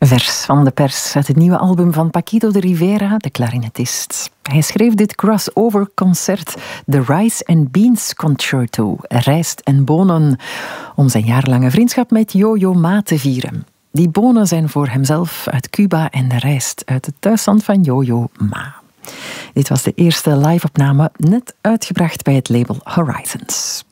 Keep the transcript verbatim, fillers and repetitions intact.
Vers van de pers uit het nieuwe album van Paquito de Rivera, de clarinetist. Hij schreef dit crossover-concert, The Rice and Beans Concerto, rijst en bonen, om zijn jarenlange vriendschap met Yo-Yo Ma te vieren. Die bonen zijn voor hemzelf uit Cuba en de rijst uit het thuisland van Yo-Yo Ma. Dit was de eerste live-opname, net uitgebracht bij het label Horizons.